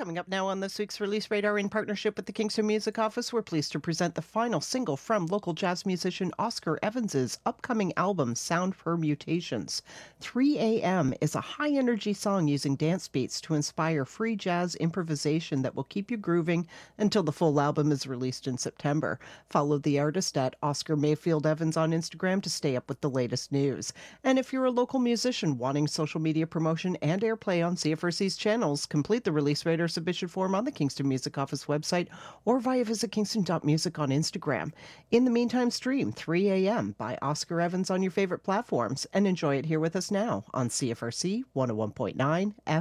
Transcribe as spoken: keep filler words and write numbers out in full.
Coming up now on this week's Release Radar in partnership with the Kingston Music Office, we're pleased to present the final single from local jazz musician Oscar Evans's upcoming album, Sound Permutations. three a.m. is a high-energy song using dance beats to inspire free jazz improvisation that will keep you grooving until the full album is released in September. Follow the artist at Oscar Mayfield Evans on Instagram to stay up with the latest news. And if you're a local musician wanting social media promotion and airplay on C F R C's channels, complete the Release Radar submission form on the Kingston Music Office website or via visit kingston dot music on Instagram. In the meantime, stream three a.m. by Oscar Evans on your favorite platforms and enjoy it here with us now on C F R C one oh one point nine F M.